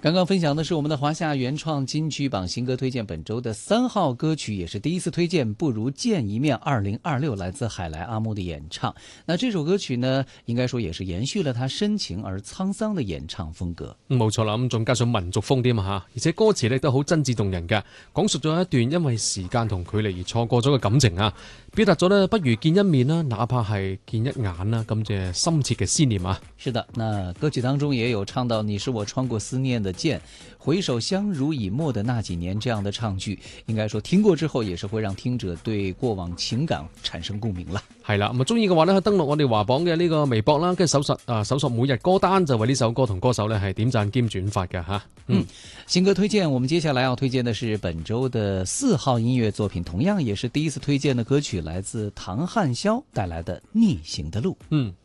刚刚分享的是我们的华夏原创金曲榜新歌推荐，本周的3号歌曲也是第一次推荐，不如见一面2026，来自海萊阿木的演唱。那這首歌曲呢，應該說也是延續了他深情而滄桑的演唱風格。 冇錯啦，咁仲加上民族風添啊，而且歌詞咧都好真摯動人嘅，講述咗一段因為時間同距離而錯過咗嘅感情啊，表達咗呢不如見一面啦，哪怕係見一眼啦，咁嘅深切嘅思念啊。 是的，那歌曲當中也有唱到你是我穿過思念的劍，回首相濡以沫的那幾年這樣的唱句，應該說聽過之後也是會讓聽者對過往情感產生共鳴啦。 係啦，咁中意嘅話呢，登錄我哋華榜嘅呢個微博啦，跟住搜索每日歌單，就為呢首歌同歌手呢係點讚兼轉發嘅吓。 新歌推薦，我們接下來要推薦的是本周的4號音樂作品，同樣也是第一次推薦的歌曲，來自唐漢霄帶來的《逆行的路》。